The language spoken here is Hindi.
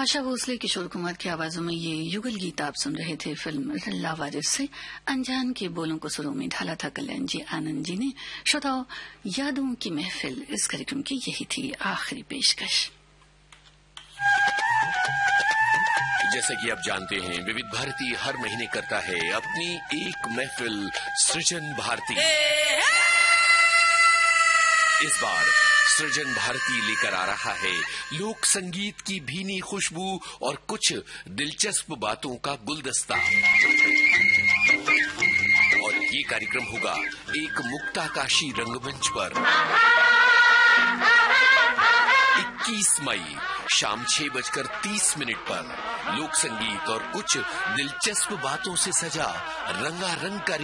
आशा भोसले, किशोर कुमार की आवाजों में ये युगल गीत आप सुन रहे थे फिल्म लावारिस से। अनजान के बोलों को सुरों में ढाला था कल्याण जी आनंद जी ने। श्रोताओं, यादों की महफिल इस कार्यक्रम की यही थी आखिरी पेशकश। जैसा कि आप जानते हैं, विविध भारती हर महीने करता है अपनी एक महफिल सृजन भारती। इस बार सृजन भारती लेकर आ रहा है लोक संगीत की भीनी खुशबू और कुछ दिलचस्प बातों का गुलदस्ता। और ये कार्यक्रम होगा एक मुक्ताकाशी रंगमंच पर 21 मई शाम 6:30 पर लोक संगीत और कुछ दिलचस्प बातों से सजा रंगारंग कार्यक्रम